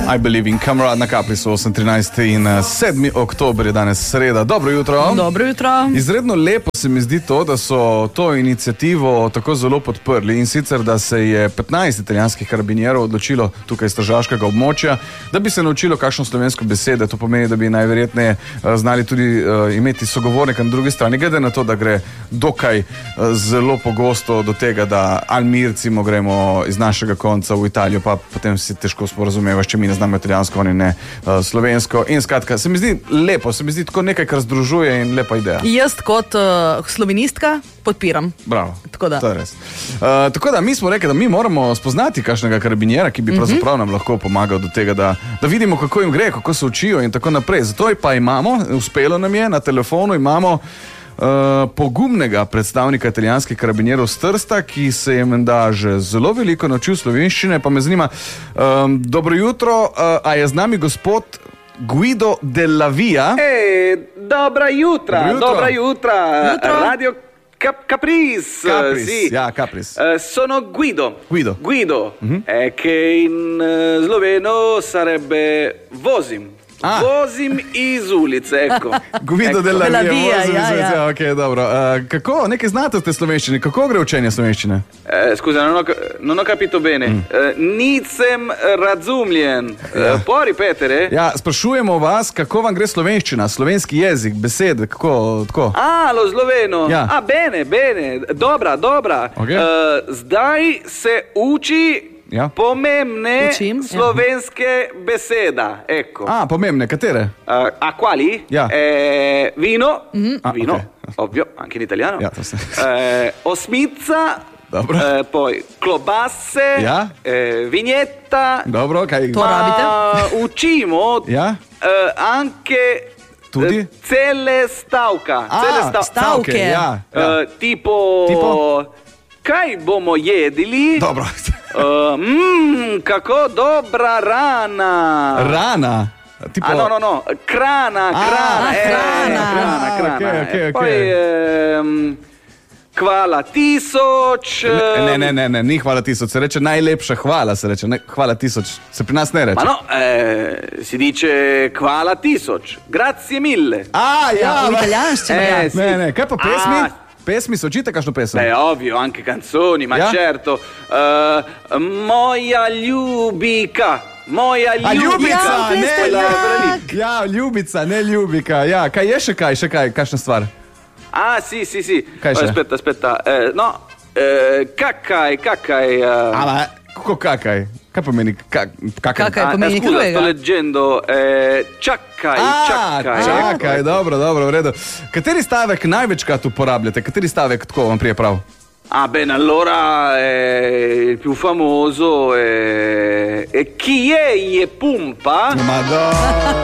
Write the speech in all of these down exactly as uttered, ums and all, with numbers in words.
I believe in Camera na Caprisu, osem trinajst in sedmi oktober je danes sreda. Dobro jutro. Dobro jutro. Izredno lepo se mi zdi to, da so to inicijativo tako zelo podprli in sicer, da se je petnajst italijanskih karabinjerov odločilo tukaj iz stražarskega območja, da bi se naučilo kakšno slovensko besede. To pomeni, da bi najverjetneje znali tudi uh, imeti sogovornika na drugi strani, glede na to, da gre dokaj uh, zelo pogosto do tega, da ali mi recimo gremo iz našega konca v Italijo, pa potem si težko sporazumevaš, če mi ne znamo italijansko, oni ne uh, slovensko. In skratka, se mi zdi lepo, se mi zdi tako nekaj, kar združuje in lepa ideja. Jaz kot uh, slovenistka podpiram. Bravo, tako da. To je res. Uh, tako da mi smo rekli, da mi moramo spoznati kakšnega karabinjera, ki bi pravzaprav nam lahko pomagal do tega, da, da vidimo, kako jim gre, kako se učijo in tako naprej. Zato pa imamo, uspelo nam je, na telefonu imamo uh, pogumnega predstavnika italijanskih karabinjerov z Trsta, ki se je menda že zelo veliko naučil slovenščine, pa me zanima, um, dobro jutro, uh, a je z nami gospod Guido Della Via? E, dobra jutra, Dobro jutro. dobra jutra, Jutro. Radio Cap- Capris, Capris, sì. ja, Capris. Eh, sono Guido. Guido. Guido, eh, che in eh, sloveno sarebbe Vozim. Ah. Vozim iz ulice, ecco. Guido Ecco. Della Della Via, Via, vozim ja, se- ja. ja, ok, dobro. Uh, kako, nekaj znate v tej slovenščini, kako gre učenje slovenščine? Eh, scusa, non ho, ca- non ho capito bene. Mm. Eh, nisem razumljen. Ja. Eh, può ripetere? Ja, sprašujemo vas, kako vam gre slovenščina, slovenski jezik, besede, kako, tako. Ah, lo sloveno. Ja. Ah, bene, bene. Dobra, dobra. Ok. Eh, zdaj se uči Ja. pomembne Učim, ja. slovenske beseda. Ecco. A, pomembne, katere? Eh, a quali? Ja. Eh, vino, Ah, vino, ok. ovvio, anche in italiano. Ja, to se- Eh, osmizza, Dobro. eh, poi klobasse, Ja. eh, vignetta. Dobro, kaj? To rabite? Ma učimo Ja? eh, anche Tudi? eh, cele stavka. A, cele sta- stavke. ja. ja. Eh, tipo, Tipo? kaj bomo jedili? Dobro. Eh, mm, kako dobra rana. Rana. Tipo... Ah, no, no, no, crana, Ah, crana, eh, crana. crana, Ah, crana. ok, ok, E ok. Poi, ehm, hvala tisoč. Ne, ne, ehm, ne, ne, ne, ni hvala tisoč, se reče najlepša hvala, se reče, ne, hvala tisoč, se pri nas ne reče. Ma no, eh, si dice hvala tisoč. Grazie mille. A, ja, Ja, v ma- italijanščini. Eh, ja. sì. Ne, ne, kaj pa pesmi? Ah. Pesmi, se učite kakšno pesem? Beh, ovvio, anche canzoni, ma Ja? certo. Eh, moja ljubika. Moja A ljubica, Ja, ne, Plestelja. ja, ja, ljubica, ne ljubika, ja, kaj je še kaj, še kaj, kakšna stvar? Ah, sì, sì, sì. Kaj še? Aspetta, aspetta. Eh, no, eh, kakaj, kakaj. eh. Ama, kako kakaj? Kaj pomeni kak, kakaj? Kakaj? Ah, pomeni eh, scusa, drugega. sto leggendo. Eh, čakaj, A, čakaj. čakaj, dobro, dobro, v redu. Kateri stavek največkrat uporabljate? Kateri stavek tako vam prije prav? Ah, bene, allora eh, il più famoso è, è chi è je pumpa? Madonna.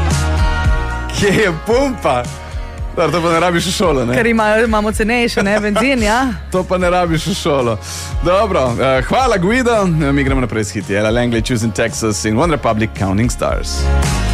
Kje je pumpa? Dobro, to pa ne rabiš v šolo, ne? Ker ima, imamo cenejše, ne, benzin, ja. To pa ne rabiš v šolo. Dobro, uh, hvala Guido. Mi gremo naprej s hiti. Ella Langley, Choosing Texas in One Republic, Counting Stars.